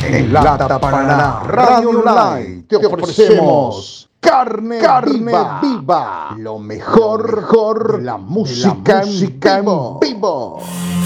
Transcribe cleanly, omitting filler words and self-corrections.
En Lata Paraná Radio Online te ofrecemos carne viva, lo mejor de la música en vivo.